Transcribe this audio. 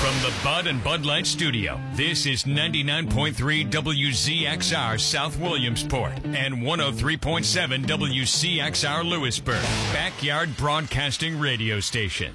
From the Bud and Bud Light Studio, this is 99.3 WZXR South Williamsport and 103.7 WCXR Lewisburg, Backyard Broadcasting Radio Station.